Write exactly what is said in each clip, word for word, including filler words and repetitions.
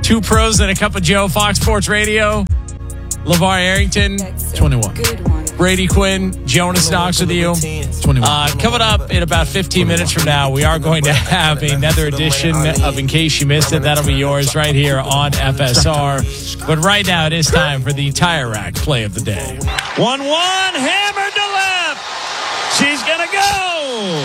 Two pros and a cup of Joe, Fox Sports Radio. LeVar Arrington, twenty-one. Brady Quinn, Jonas Knox with you. twenty-one. Uh, coming up in about fifteen minutes from now, we are going to have another edition of In Case You Missed It. That'll be yours right here on F S R. But right now, it is time for the Tire Rack play of the day. one one, hammered to left. She's going to go.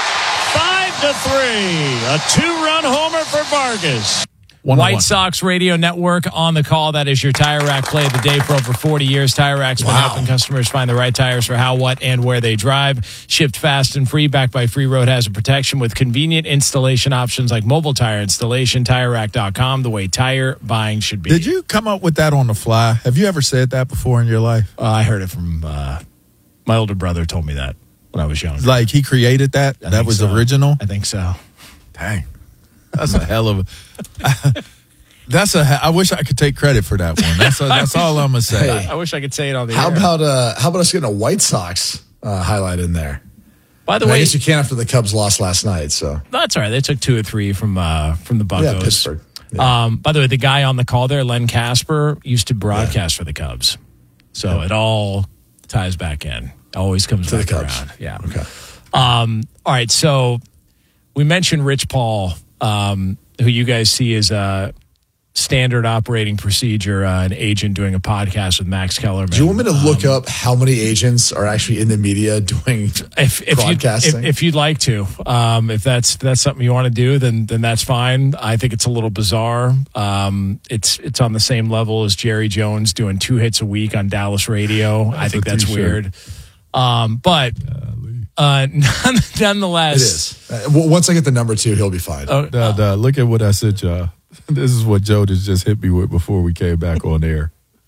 five to three. A two-run homer for Vargas. White Sox Radio Network on the call. That is your Tire Rack play of the day for over forty years. Tire Rack's been Wow. helping customers find the right tires for how, what, and where they drive. Shipped fast and free, backed by free road hazard protection with convenient installation options like mobile tire installation. Tire Rack dot com, the way tire buying should be. Did you come up with that on the fly? Have you ever said that before in your life? Uh, I heard it from uh, my older brother told me that when I was young. Like he created that? I That think was so. original? I think so. Dang. That's a hell of a... That's a. I wish I could take credit for that one. That's a, that's all I'm gonna say. I, I wish I could say it on the How air. about uh, how about us getting a White Sox uh, highlight in there? By the And I way, guess you can't after the Cubs lost last night. So that's all right. They took two or three from uh, from the Buccos. yeah, Pittsburgh. Yeah. Um, by the way, the guy on the call there, Len Casper, used to broadcast yeah. for the Cubs. So yeah. it all ties back in. Always comes to back the Cubs. around. Yeah. Okay. Um, all right. So we mentioned Rich Paul, um, who you guys see as a standard operating procedure, uh, an agent doing a podcast with Max Kellerman. Do you want me to look um, up how many agents are actually in the media doing if, if broadcasting? You'd, if, if you'd like to, um, if that's if that's something you want to do, then then that's fine. I think it's a little bizarre. Um, it's it's on the same level as Jerry Jones doing two hits a week on Dallas radio. I think that's t-shirt. weird. Um, but uh, nonetheless, it is. Uh, w- once I get the number two, he'll be fine. Uh, Duh, duh, look at what I said, y'all. This is what Joe just hit me with before we came back on air.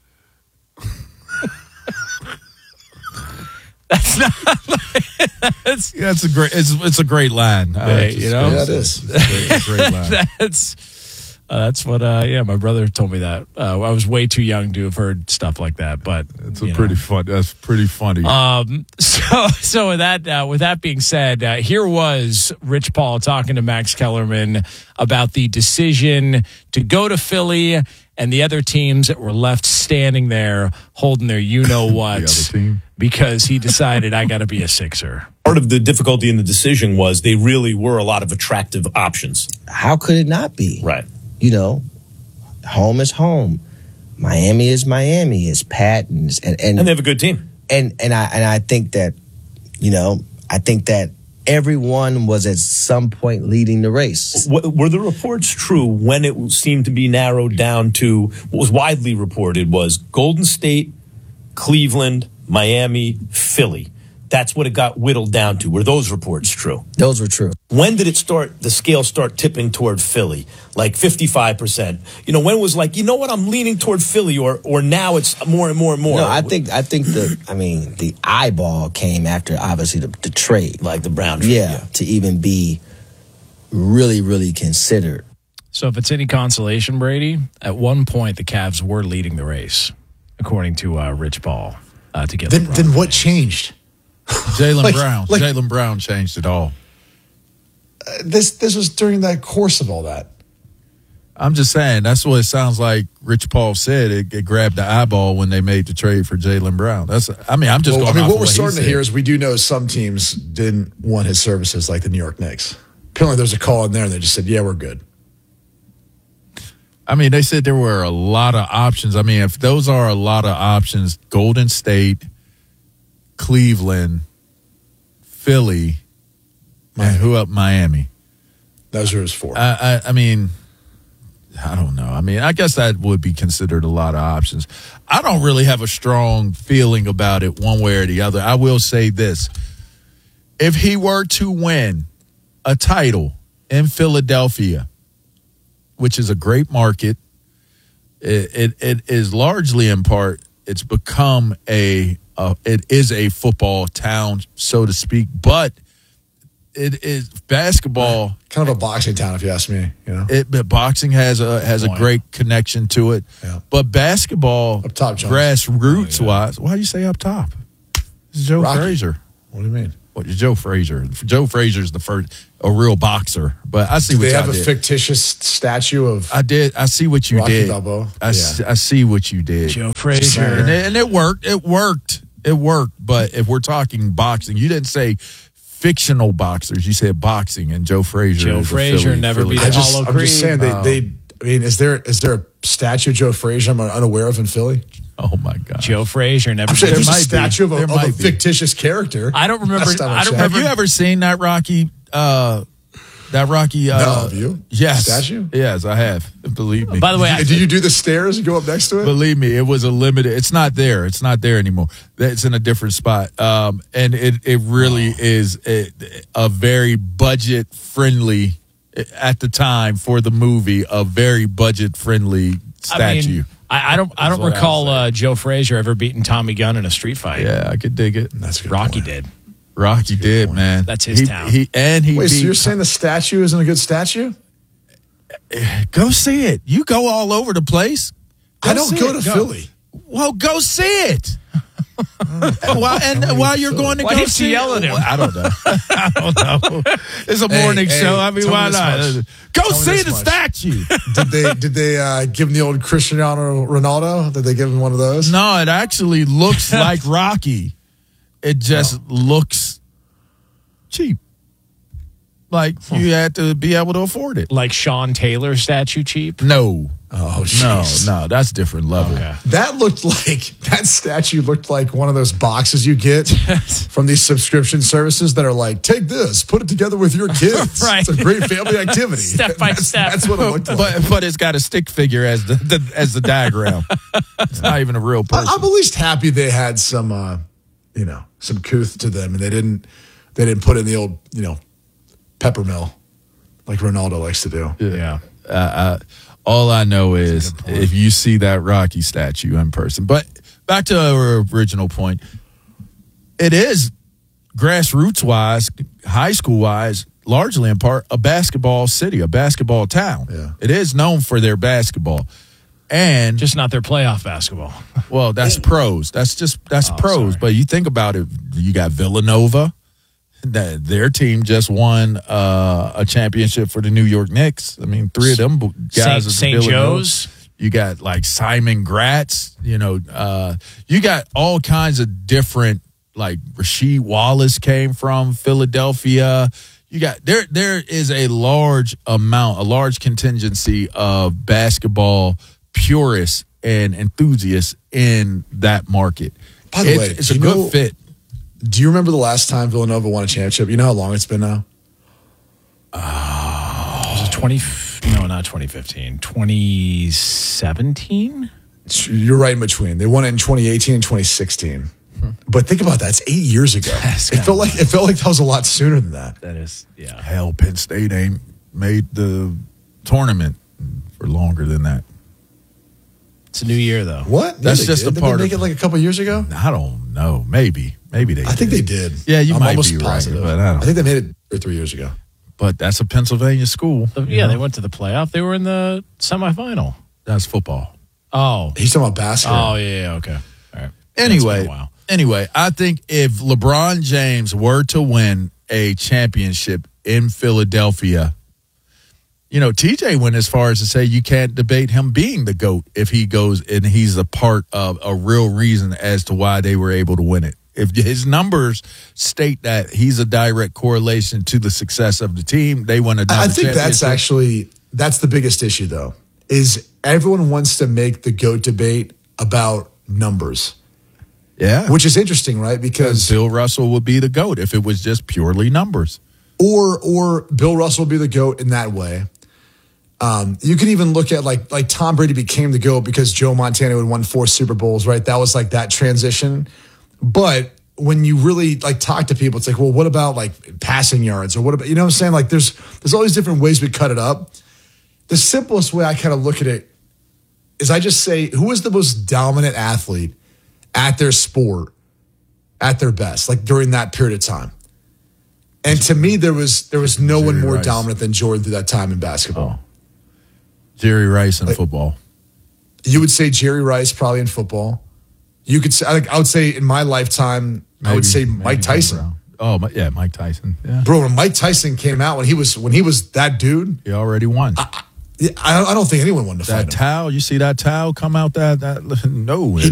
That's not. That's, Yeah, it's a great. It's it's a great line. Hey, just- you know? Yeah, it is. It's a great, it's a great line. that's uh, that's what. Uh, yeah, my brother told me that. Uh, I was way too young to have heard stuff like that, but It's a you know. pretty fun. That's pretty funny. Um, so, so with that, uh, with that being said, uh, here was Rich Paul talking to Max Kellerman about the decision to go to Philly and the other teams that were left standing there holding their you know what The other team. because he decided I got to be a Sixer. Part of the difficulty in the decision was they really were a lot of attractive options. How could it not be? Right. You know, home is home. Miami is Miami. It's Patton's, and and And they have a good team. and and I and I think that, you know, I think that everyone was at some point leading the race. W- were the reports true when it seemed to be narrowed down to what was widely reported was Golden State, Cleveland, Miami, Philly? That's what it got whittled down to. Were those reports true? Those were true. When did it start, the scale start tipping toward Philly? Like fifty-five percent? You know, when it was like, you know what, I'm leaning toward Philly, or or now it's more and more and more? No, I think I think the I mean the eyeball came after obviously the, the trade. Like the Brown trade, Yeah, yeah. to even be really really considered. So if it's any consolation, Brady, at one point the Cavs were leading the race, according to uh, Rich Paul, uh, to get Then, LeBron. then what changed? Jalen like- Brown. like- Jalen Brown changed it all. Uh, this this was during that course of all that. I'm just saying that's what it sounds like. Rich Paul said it, it grabbed the eyeball when they made the trade for Jalen Brown. That's. I mean, I'm just Well, I going mean, off what of we're he starting to said. hear is we do know some teams didn't want his services, like the New York Knicks. Apparently, there's a call in there, and they just said, "Yeah, we're good." I mean, they said there were a lot of options. I mean, if those are a lot of options, Golden State, Cleveland, Philly, and who up Miami? Those are his four. I, I, I mean, I don't know. I mean, I guess that would be considered a lot of options. I don't really have a strong feeling about it one way or the other. I will say this. If he were to win a title in Philadelphia, which is a great market, it, it, it is largely in part, it's become a, uh, it is a football town, so to speak, but it is basketball. Kind of a boxing town, if you ask me. You know, It, but boxing has a has a Point. great connection to it. Yeah. But basketball, Up top, Jones. grassroots wise, why do you say up top? This is Joe Rocky. Frazier. What do you mean? What, Joe Frazier. Joe Frazier's the first, a real boxer. But I see Do what they y'all have a did. fictitious statue of I did. I see what you Rocky did. Balboa? I, Yeah. s- I see what you did. Joe And Frazier. it, and it worked. It worked. It worked. But if we're talking boxing, you didn't say fictional boxers. You said boxing, and Joe Frazier. Joe is a Frazier Philly- never Philly beat I a guy. just, Apollo I'm just Creed. saying they, they. I mean, is there is there a statue of Joe Frazier I'm unaware of in Philly? Oh my God. Joe Frazier never I'm sure beat there's a might be. statue of a, There of a might be. fictitious character. I don't remember. Last time I don't checked. Have remember. you ever seen that Rocky? Uh, that Rocky? Uh, No, have you? Yes. Statue? Yes, I have. Believe me. By the way, I, Did you do the stairs and go up next to it? Believe me, it was a limited. It's not there. It's not there anymore. It's in a different spot. Um, and it it really is a, a very budget friendly at the time for the movie. A very budget friendly I statue. mean, I, I don't. I don't what I recall was uh, Joe Frazier ever beating Tommy Gunn in a street fight. yeah, I could dig it. That's a good Rocky point. did. Rocky did, man. That's his he, town. He and he Wait, beat. so you're saying the statue isn't a good statue? Go see it. You go all over the place. I don't see go it. to Philly. Well, go see it. and while, and while you're going to Why go didn't see you yell it, at him? I don't know. I don't know. It's a Hey, morning hey, show. I mean, tell me why this not? much. Go Tell me see this the much. statue. Did they did they uh, give him the old Cristiano Ronaldo? Did they give him one of those? No, it actually looks like Rocky. It just looks cheap. Like you had to be able to afford it. Like Sean Taylor statue cheap. No. Oh, No, jeez. no, that's different level. Okay. That looked like that statue looked like one of those boxes you get from these subscription services that are like, take this, put it together with your kids. Right. It's a great family activity. Step by That's- step. That's what it looked like. But but it's got a stick figure as the, the as the diagram. It's not even a real I, person. I'm at least happy they had some, uh, you know, some couth to them, and they didn't they didn't put in the old, you know, pepper mill like Ronaldo likes to do. Yeah. Uh, uh, all I know is if you see that Rocky statue in person. But back to our original point, it is grassroots wise, high school wise, largely in part a basketball city, a basketball town. Yeah. It is known for their basketball. And Just not their playoff basketball. well, that's pros. That's just that's Oh, pros. sorry. But you think about it, you got Villanova. That their team just won uh, a championship for the New York Knicks. I mean, three of them guys. Saint- is Saint Villanova. Joe's? You got like Simon Gratz. You know, uh, you got all kinds of different. Like Rasheed Wallace came from Philadelphia. You got there. There is a large amount, a large contingency of basketball purists and enthusiasts in that market. By the it's, way, it's do a you good know- fit. Do you remember the last time Villanova won a championship? You know how long it's been now? Was it twenty? No, not twenty fifteen. Twenty seventeen. You're right in between. They won it in twenty eighteen and twenty sixteen. But think about that. It's eight years ago. That's It felt like it felt like that was a lot sooner than that. That is, yeah. Hell, Penn State ain't made the tournament for longer than that. It's a new year though. What? That's they just did. a Did part they make of- it like a couple years ago? I don't know. Maybe, maybe they. I think they did. Yeah, you I'm might almost be right, positive. but I don't- I think they made it two or three years ago. But that's a Pennsylvania school. Yeah, they went to the playoff. They were in the semifinal. That's football. Oh. He's talking about basketball. Oh yeah, yeah, okay. All right. Anyway, It's been a while. anyway, I think if LeBron James were to win a championship in Philadelphia, you know, T J went as far as to say you can't debate him being the GOAT if he goes and he's a part of a real reason as to why they were able to win it. If his numbers state that he's a direct correlation to the success of the team, they won another I think that's championship. actually that's the biggest issue though. Is everyone wants to make the GOAT debate about numbers, yeah. which is interesting, right? Because Bill Russell would be the GOAT if it was just purely numbers. or or Bill Russell will be the GOAT in that way. Um, you can even look at like like Tom Brady became the GOAT because Joe Montana had won four Super Bowls, right? That was like that transition. But when you really like talk to people, it's like, well, what about like passing yards or what about, you know what I'm saying? Like there's there's all these different ways we cut it up. The simplest way I kind of look at it is I just say, who is the most dominant athlete at their sport at their best, like during that period of time? And to me, there was there was no one Jerry more Rice. dominant than Jordan through that time in basketball. Jerry Rice in football. You would say Jerry Rice probably in football. You could say, like, I would say in my lifetime, I would Maybe- say maybe Mike Jim Tyson. Brown. Oh, my, yeah, Mike Tyson. Yeah. Bro, when Mike Tyson came out, when he was when he was that dude, He already won. I, I, I don't think anyone wanted to that fight him. towel, you see that towel come out that, that no.